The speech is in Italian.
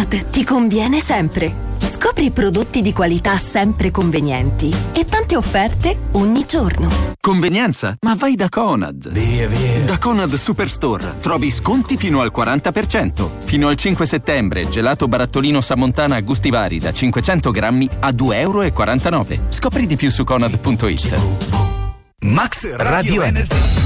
Conad ti conviene sempre. Scopri prodotti di qualità sempre convenienti e tante offerte ogni giorno. Convenienza? Ma vai da Conad. Via. Da Conad Superstore trovi sconti fino al 40%. Fino al 5 settembre, gelato barattolino Samontana a gusti vari da 500 grammi a €2,49. Scopri di più su conad.it. Max Radio Energy.